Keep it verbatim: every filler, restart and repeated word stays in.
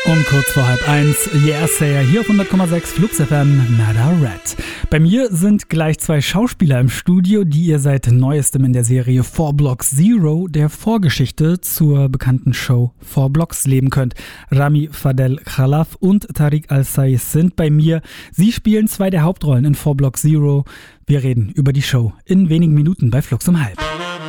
Um kurz vor halb eins, Yeah Sayer hier auf hundert Komma sechs Flux F M, Nada Red. Bei mir sind gleich zwei Schauspieler im Studio, die ihr seit neuestem in der Serie Four Blocks Zero, der Vorgeschichte zur bekannten Show Four Blocks, leben könnt. Rami Fadel Khalaf und Tariq Al-Saiz sind bei mir. Sie spielen zwei der Hauptrollen in Four Blocks Zero. Wir reden über die Show in wenigen Minuten bei Flux um halb.